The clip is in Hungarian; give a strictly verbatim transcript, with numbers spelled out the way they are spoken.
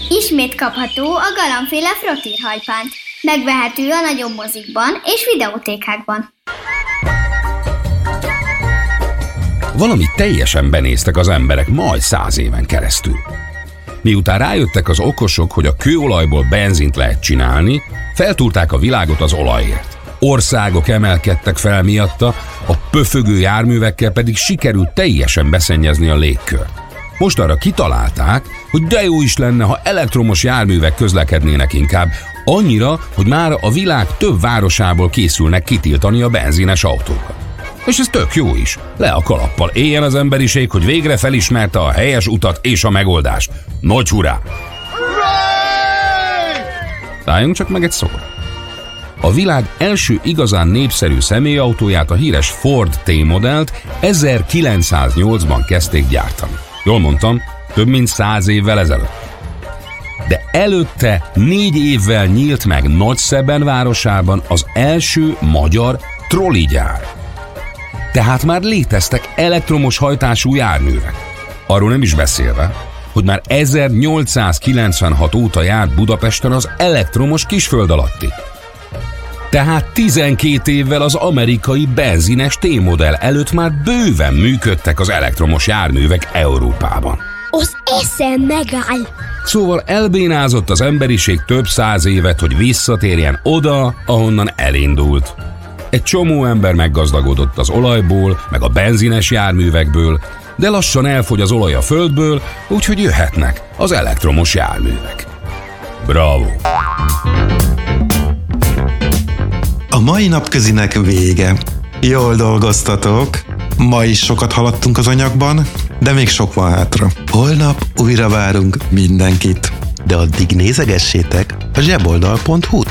Ismét kapható a Galambféle Frottírhajpánt. Megvehető a nagyobb mozikban és videótékákban. Valamit teljesen benéztek az emberek majd száz éven keresztül. Miután rájöttek az okosok, hogy a kőolajból benzint lehet csinálni, feltúrták a világot az olajért. Országok emelkedtek fel miatta, a pöfögő járművekkel pedig sikerült teljesen beszennyezni a légkört. Most arra kitalálták, hogy de jó is lenne, ha elektromos járművek közlekednének inkább, annyira, hogy már a világ több városából készülnek kitiltani a benzines autókat. És ez tök jó is. Le a kalappal, éljen az emberiség, hogy végre felismerte a helyes utat és a megoldást. Nagy hurrá! Álljunk csak meg egy szóra. A világ első igazán népszerű személyautóját, a híres Ford T-modellt ezerkilencszáznyolcban kezdték gyártani. Jól mondtam, több mint száz évvel ezelőtt. De előtte négy évvel nyílt meg Nagyszeben városában az első magyar trolligyár. Tehát már léteztek elektromos hajtású járművek. Arról nem is beszélve, hogy már ezernyolcszázkilencvenhat óta járt Budapesten az elektromos kisföld alatti. Tehát tizenkét évvel az amerikai benzines T-modell előtt már bőven működtek az elektromos járművek Európában. Az eszem megáll! Szóval elbénázott az emberiség több száz évet, hogy visszatérjen oda, ahonnan elindult. Egy csomó ember meggazdagodott az olajból, meg a benzines járművekből, de lassan elfogy az olaj a földből, úgyhogy jöhetnek az elektromos járművek. Bravo! A mai napközinek vége. Jól dolgoztatok. Ma is sokat haladtunk az anyagban, de még sok van hátra. Holnap újra várunk mindenkit. De addig nézegessétek a zseboldal pont hu-t.